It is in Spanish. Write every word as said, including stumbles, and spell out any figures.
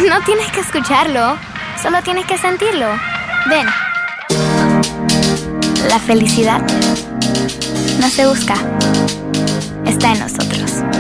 No tienes que escucharlo, solo tienes que sentirlo. Ven. La felicidad no se busca, está en nosotros.